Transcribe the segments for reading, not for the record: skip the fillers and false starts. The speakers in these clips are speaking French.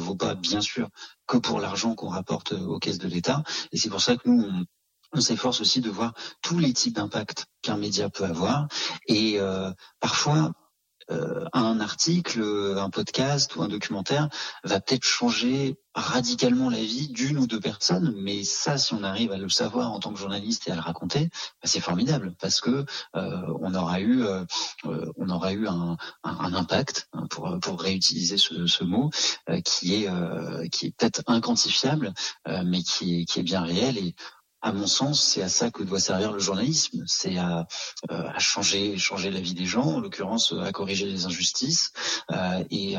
vaut pas, bien sûr, que pour l'argent qu'on rapporte aux caisses de l'État. Et c'est pour ça que nous, on s'efforce aussi de voir tous les types d'impacts qu'un média peut avoir. Et parfois, un article, un podcast ou un documentaire va peut-être changer radicalement la vie d'une ou deux personnes, mais ça, si on arrive à le savoir en tant que journaliste et à le raconter, c'est formidable parce que on aura eu un impact, pour réutiliser ce mot, qui est peut-être inquantifiable, mais qui est bien réel. Et à mon sens, c'est à ça que doit servir le journalisme, c'est à changer la vie des gens, en l'occurrence à corriger les injustices et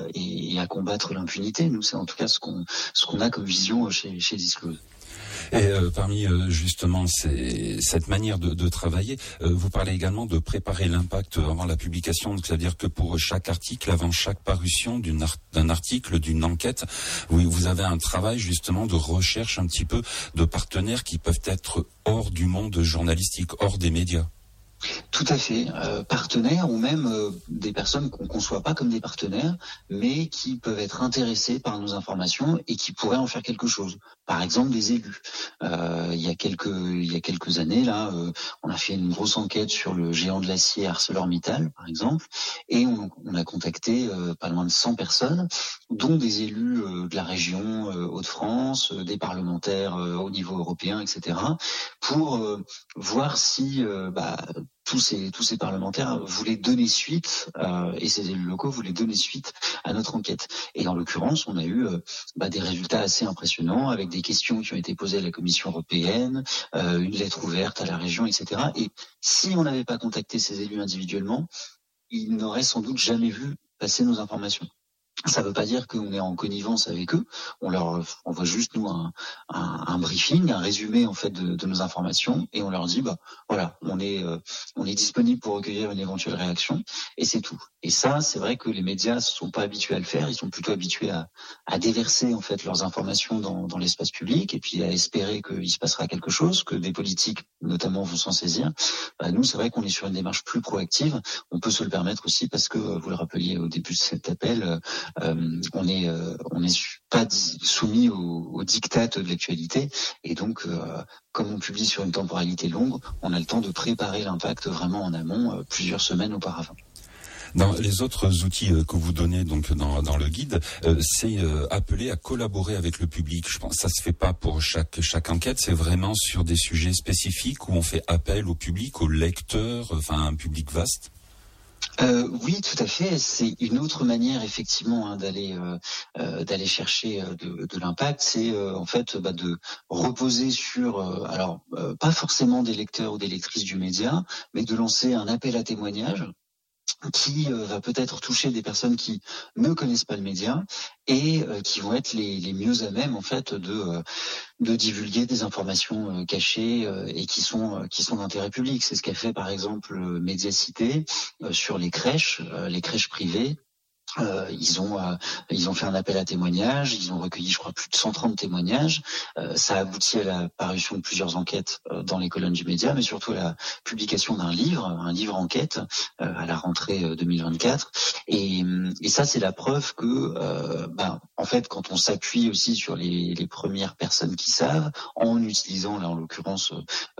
à combattre l'impunité. Nous, c'est en tout cas ce qu'on a comme vision chez Disclose. Et parmi justement cette manière de travailler, vous parlez également de préparer l'impact avant la publication. Donc, c'est-à-dire que pour chaque article, avant chaque parution d'un article, d'une enquête, vous avez un travail justement de recherche un petit peu de partenaires qui peuvent être hors du monde journalistique, hors des médias. Tout à fait, partenaires ou même des personnes qu'on ne conçoit pas comme des partenaires, mais qui peuvent être intéressés par nos informations et qui pourraient en faire quelque chose. Par exemple, des élus. Il y a quelques années, là, on a fait une grosse enquête sur le géant de l'acier ArcelorMittal, par exemple, et on a contacté pas loin de 100 personnes, dont des élus de la région Hauts-de-France, des parlementaires au niveau européen, etc., pour voir si tous ces parlementaires voulaient donner suite, et ces élus locaux voulaient donner suite à notre enquête. Et en l'occurrence, on a eu des résultats assez impressionnants, avec des questions qui ont été posées à la Commission européenne, une lettre ouverte à la région, etc. Et si on n'avait pas contacté ces élus individuellement, ils n'auraient sans doute jamais vu passer nos informations. Ça ne veut pas dire qu'on est en connivence avec eux. On leur envoie juste nous un briefing, un résumé en fait de nos informations, et on leur dit voilà, on est disponible pour recueillir une éventuelle réaction, et c'est tout. Et ça, c'est vrai que les médias ne sont pas habitués à le faire. Ils sont plutôt habitués à déverser en fait leurs informations dans l'espace public, et puis à espérer qu'il se passera quelque chose, que des politiques notamment vont s'en saisir. Nous, c'est vrai qu'on est sur une démarche plus proactive. On peut se le permettre aussi parce que vous le rappeliez au début de cet appel. On n'est pas soumis aux diktats de l'actualité, et donc comme on publie sur une temporalité longue, on a le temps de préparer l'impact vraiment en amont, plusieurs semaines auparavant. Dans les autres outils que vous donnez donc dans le guide, c'est appelé à collaborer avec le public. Je pense que ça se fait pas pour chaque enquête, c'est vraiment sur des sujets spécifiques où on fait appel au public, aux lecteurs, enfin un public vaste. Oui, tout à fait. C'est une autre manière effectivement d'aller chercher de l'impact. C'est en fait de reposer sur pas forcément des lecteurs ou des lectrices du média, mais de lancer un appel à témoignages qui va peut-être toucher des personnes qui ne connaissent pas le média et qui vont être les mieux à même en fait de divulguer des informations cachées et qui sont d'intérêt public. C'est ce qu'a fait par exemple Médiacité sur les crèches privées. Ils ont fait un appel à témoignages, ils ont recueilli, je crois, plus de 130 témoignages. Ça a abouti à la parution de plusieurs enquêtes dans les colonnes du média, mais surtout à la publication d'un livre enquête à la rentrée 2024. Et ça, c'est la preuve que, en fait, quand on s'appuie aussi sur les premières personnes qui savent, en utilisant là en l'occurrence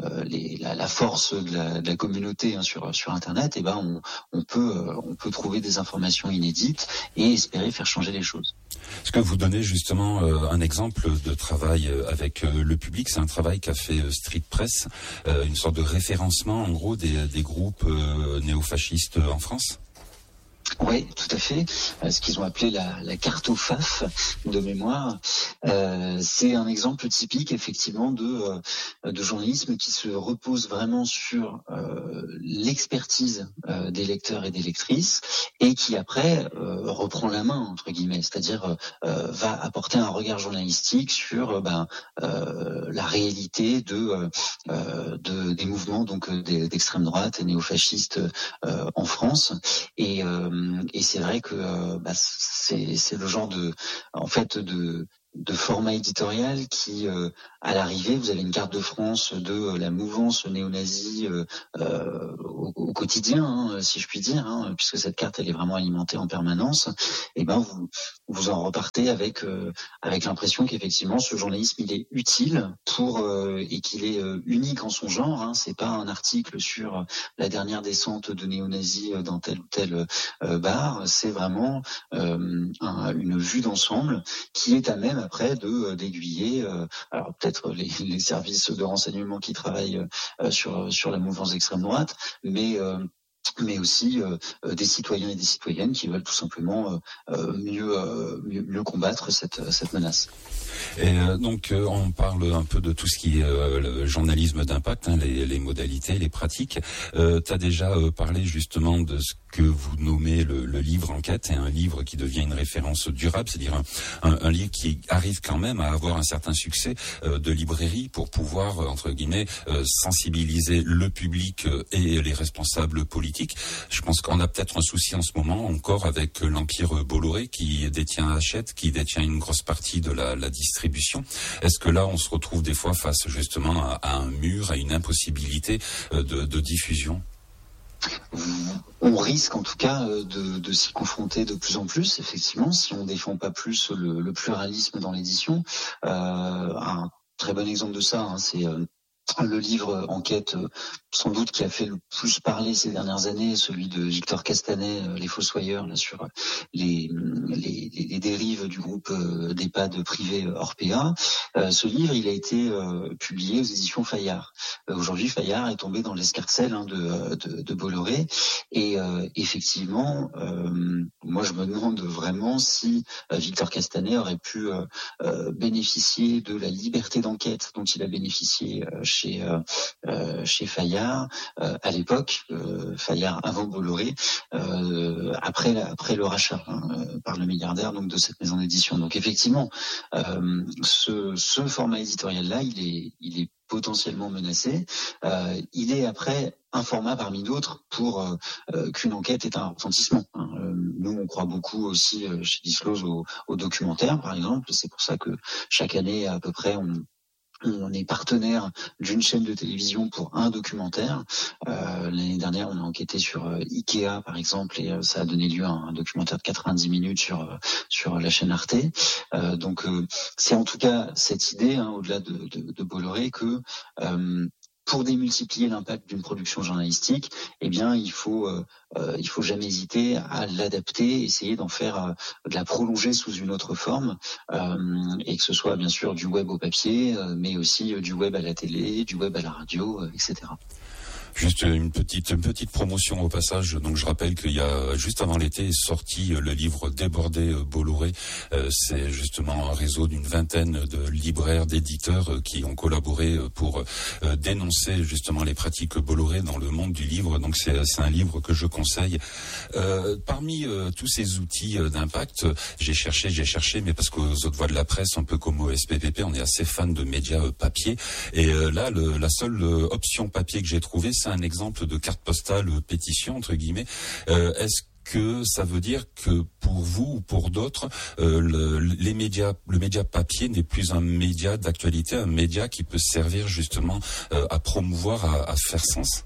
la force de la communauté sur Internet, on peut trouver des informations inédites et espérer faire changer les choses. Est-ce que vous donnez justement un exemple de travail avec le public? C'est un travail qu'a fait Street Press, une sorte de référencement en gros des groupes néofascistes en France? Oui, tout à fait. Ce qu'ils ont appelé la carte au FAF de mémoire, c'est un exemple typique effectivement de journalisme qui se repose vraiment sur l'expertise des lecteurs et des lectrices et qui après reprend la main entre guillemets, c'est-à-dire va apporter un regard journalistique sur la réalité des mouvements donc d'extrême droite et néofascistes en France et c'est vrai que c'est le genre de de format éditorial qui, à l'arrivée, vous avez une carte de France de la mouvance néo-nazie au quotidien, hein, si je puis dire, hein, puisque cette carte elle est vraiment alimentée en permanence. Et ben vous en repartez avec l'impression qu'effectivement ce journalisme il est utile pour et qu'il est unique en son genre. Hein, c'est pas un article sur la dernière descente de néo-nazis dans tel ou tel bar. C'est vraiment une vue d'ensemble qui est à même après d'aiguiller alors peut-être les services de renseignement qui travaillent sur la mouvance d'extrême droite, mais aussi des citoyens et des citoyennes qui veulent tout simplement mieux combattre cette menace. Et donc on parle un peu de tout ce qui est le journalisme d'impact, hein, les modalités, les pratiques. Tu as déjà parlé justement de ce que vous nommez le livre enquête, et un livre qui devient une référence durable, c'est-à-dire un livre qui arrive quand même à avoir un certain succès de librairie pour pouvoir, entre guillemets, sensibiliser le public et les responsables politiques. Je pense qu'on a peut-être un souci en ce moment encore avec l'Empire Bolloré qui détient Hachette, qui détient une grosse partie de la distribution. Est-ce que là, on se retrouve des fois face justement à un mur, à une impossibilité de diffusion ? On risque en tout cas de s'y confronter de plus en plus, effectivement, si on défend pas plus le pluralisme dans l'édition. Un très bon exemple de ça, hein, c'est le livre Enquête, sans doute qui a fait le plus parler ces dernières années, celui de Victor Castanet, Les Fossoyeurs, là sur les dérives du groupe d'EHPAD privé Orpea. Ce livre, il a été publié aux éditions Fayard. Aujourd'hui, Fayard est tombé dans l'escarcelle de Bolloré, et effectivement, moi je me demande vraiment si Victor Castanet aurait pu bénéficier de la liberté d'enquête dont il a bénéficié chez Fayard à l'époque, Fayard avant Bolloré, après le rachat par le milliardaire donc de cette maison d'édition. Donc effectivement, ce format éditorial-là, il est potentiellement menacé. Il est après un format parmi d'autres pour qu'une enquête ait un retentissement. Nous, on croit beaucoup aussi chez Disclose au documentaire, par exemple. C'est pour ça que chaque année, à peu près, on est partenaire d'une chaîne de télévision pour un documentaire. L'année dernière, on a enquêté sur Ikea, par exemple, et ça a donné lieu à un documentaire de 90 minutes sur la chaîne Arte. Donc, c'est en tout cas cette idée, au-delà de Bolloré, que pour démultiplier l'impact d'une production journalistique, eh bien, il faut jamais hésiter à l'adapter, essayer d'en faire, de la prolonger sous une autre forme, et que ce soit bien sûr du web au papier, mais aussi du web à la télé, du web à la radio, etc. Juste une petite promotion au passage. Donc je rappelle qu'il y a juste avant l'été est sorti le livre Débordé Bolloré. C'est justement un réseau d'une vingtaine de libraires, d'éditeurs qui ont collaboré pour dénoncer justement les pratiques Bolloré dans le monde du livre. Donc c'est un livre que je conseille. Parmi tous ces outils d'impact, j'ai cherché, mais parce qu'aux autres voix de la presse, un peu comme au SPPP, on est assez fan de médias papier. Et là, la seule option papier que j'ai trouvée, c'est un exemple de carte postale pétition entre guillemets. Est-ce que ça veut dire que pour vous ou pour d'autres, le média papier n'est plus un média d'actualité, un média qui peut servir justement à promouvoir, à faire sens?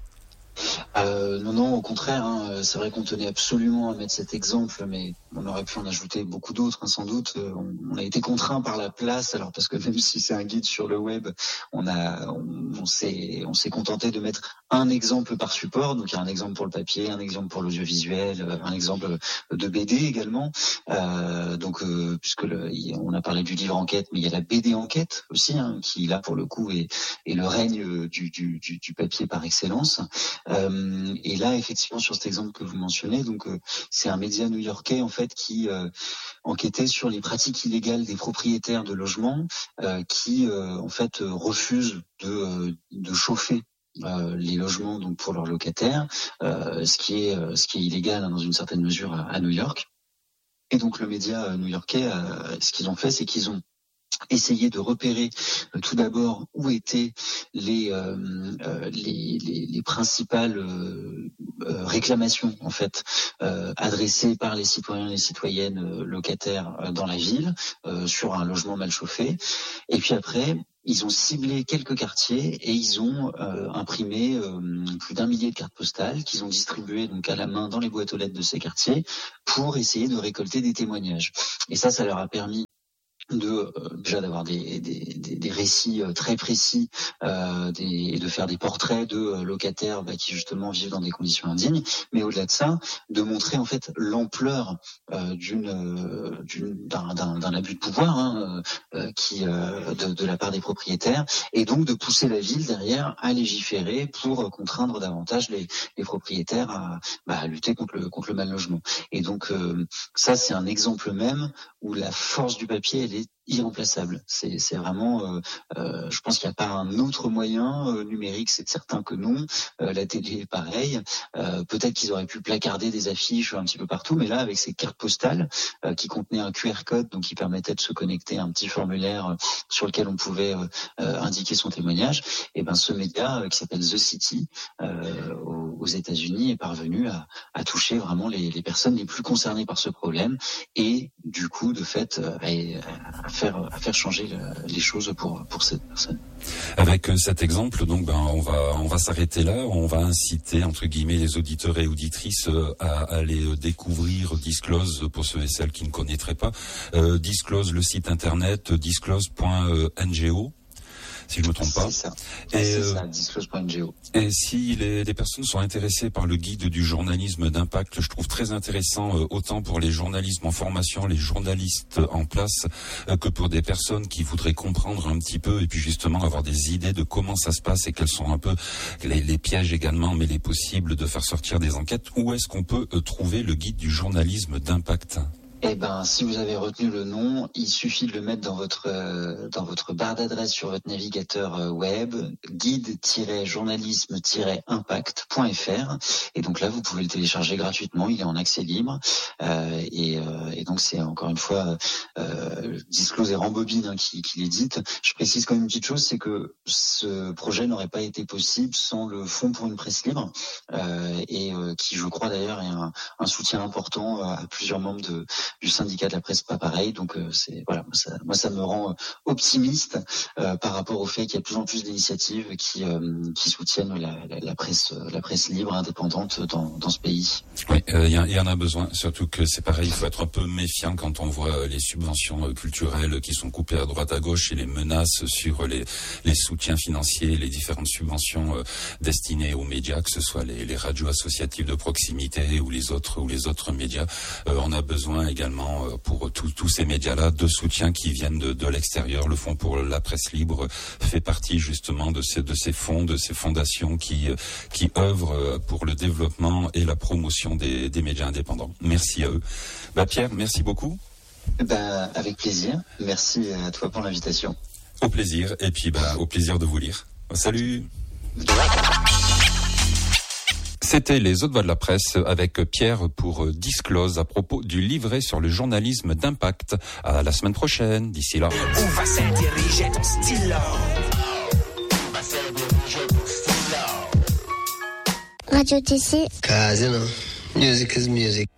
Non, au contraire. C'est vrai qu'on tenait absolument à mettre cet exemple, mais on aurait pu en ajouter beaucoup d'autres, sans doute. On a été contraint par la place, alors parce que même si c'est un guide sur le web, on s'est contenté de mettre un exemple par support. Donc il y a un exemple pour le papier, un exemple pour l'audiovisuel, un exemple de BD également. Puisque on a parlé du livre enquête, mais il y a la BD enquête aussi, qui là pour le coup est le règne du papier par excellence. Et là, effectivement, sur cet exemple que vous mentionnez, donc c'est un média new-yorkais en fait qui enquêtait sur les pratiques illégales des propriétaires de logements qui en fait refusent de chauffer les logements donc pour leurs locataires, ce qui est illégal dans une certaine mesure à New York. Et donc le média new-yorkais, ce qu'ils ont fait, c'est qu'ils ont essayer de repérer tout d'abord où étaient les principales réclamations en fait adressées par les citoyens et les citoyennes locataires dans la ville sur un logement mal chauffé. Et puis après, ils ont ciblé quelques quartiers et ils ont imprimé plus d'1 millier de cartes postales qu'ils ont distribuées donc à la main dans les boîtes aux lettres de ces quartiers pour essayer de récolter des témoignages. Et ça leur a permis déjà d'avoir des récits très précis et de faire des portraits de locataires qui justement vivent dans des conditions indignes, mais au-delà de ça, de montrer en fait l'ampleur d'un abus de pouvoir qui de la part des propriétaires, et donc de pousser la ville derrière à légiférer pour contraindre davantage les propriétaires à lutter contre le mal logement. Et donc ça c'est un exemple même où la force du papier elle est irremplaçable. C'est vraiment, je pense qu'il n'y a pas un autre moyen numérique, c'est certain que non. La télé est pareil. Peut-être qu'ils auraient pu placarder des affiches un petit peu partout, mais là, avec ces cartes postales qui contenaient un QR code, donc qui permettait de se connecter à un petit formulaire sur lequel on pouvait indiquer son témoignage, et ben ce média qui s'appelle The City aux États-Unis est parvenu à toucher vraiment les personnes les plus concernées par ce problème, et du coup, de fait, à faire changer les choses pour cette personne. Avec cet exemple, donc, on va s'arrêter là. On va inciter entre guillemets les auditeurs et auditrices à aller découvrir Disclose pour ceux et celles qui ne connaîtraient pas. Disclose, le site internet disclose.ngo. Si je me trompe pas. C'est ça, disclose.ngo. Et si les personnes sont intéressées par le guide du journalisme d'impact, je trouve très intéressant, autant pour les journalistes en formation, les journalistes en place, que pour des personnes qui voudraient comprendre un petit peu et puis justement avoir des idées de comment ça se passe et quels sont un peu les pièges également, mais les possibles de faire sortir des enquêtes. Où est-ce qu'on peut trouver le guide du journalisme d'impact ? Eh ben, si vous avez retenu le nom, il suffit de le mettre dans votre barre d'adresse sur votre navigateur web, guide-journalisme-impact.fr. Et donc là, vous pouvez le télécharger gratuitement. Il est en accès libre. Et donc, c'est encore une fois Disclose et Rambobine qui l'édite. Je précise quand même une petite chose, c'est que ce projet n'aurait pas été possible sans le Fonds pour une presse libre, et qui, je crois d'ailleurs, est un soutien important à plusieurs membres du syndicat de la presse pas pareil. Donc moi ça me rend optimiste par rapport au fait qu'il y a de plus en plus d'initiatives qui soutiennent la presse libre, indépendante dans ce pays. Oui, il y en a besoin, surtout que c'est pareil, il faut être un peu méfiant quand on voit les subventions culturelles qui sont coupées à droite à gauche et les menaces sur les soutiens financiers, les différentes subventions destinées aux médias, que ce soit les radios associatives de proximité ou les autres médias. On a besoin également pour tous ces médias-là de soutien qui viennent de l'extérieur. Le Fonds pour la presse libre fait partie justement de ces fonds, de ces fondations qui œuvrent pour le développement et la promotion des médias indépendants. Merci à eux. Pierre, merci beaucoup. Avec plaisir. Merci à toi pour l'invitation. Au plaisir. Et puis au plaisir de vous lire. Salut. C'était les Autres Voix de la presse avec Pierre pour Disclose à propos du livret sur le journalisme d'impact. À la semaine prochaine. D'ici là. Où va s'intériger ton stylo? Radio TC. Cause, music is music.